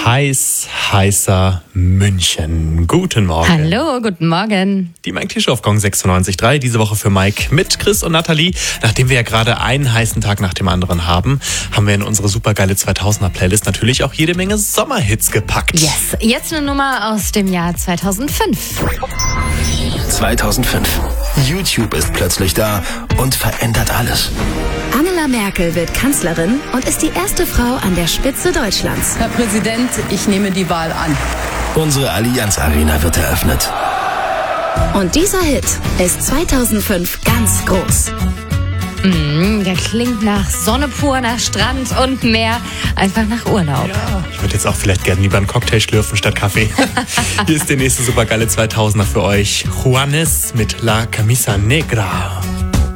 heißer München. Guten Morgen. Hallo, guten Morgen. Die Mike Tisch auf Gong 96.3, diese Woche für Mike mit Chris und Nathalie. Nachdem wir ja gerade einen heißen Tag nach dem anderen haben wir in unsere supergeile 2000er-Playlist natürlich auch jede Menge Sommerhits gepackt. Yes, jetzt eine Nummer aus dem Jahr 2005. 2005. YouTube ist plötzlich da und verändert alles. Angela Merkel wird Kanzlerin und ist die erste Frau an der Spitze Deutschlands. Herr Präsident, ich nehme die Wahl an. Unsere Allianz Arena wird eröffnet. Und dieser Hit ist 2005 ganz groß. Der klingt nach Sonne pur, nach Strand und Meer. Einfach nach Urlaub. Ja, ich würde jetzt auch vielleicht gerne lieber einen Cocktail schlürfen statt Kaffee. Hier ist der nächste supergeile 2000er für euch. Juanes mit La Camisa Negra.